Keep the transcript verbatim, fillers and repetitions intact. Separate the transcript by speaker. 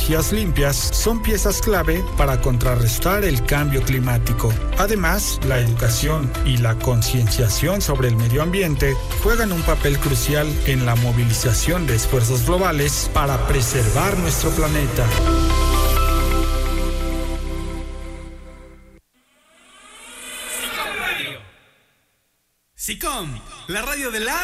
Speaker 1: energías limpias son piezas clave para contrarrestar el cambio climático. Además, la educación y la concienciación sobre el medio ambiente juegan un papel crucial en la movilización de esfuerzos globales para preservar nuestro planeta.
Speaker 2: SICOM, la radio de la